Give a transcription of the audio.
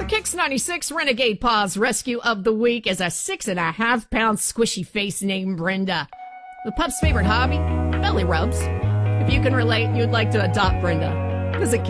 Kicks 96 Renegade Paws Rescue of the Week is a 6.5-pound squishy face named Brenda. The pup's favorite hobby? Belly rubs. If you can relate, you'd like to adopt Brenda. Visit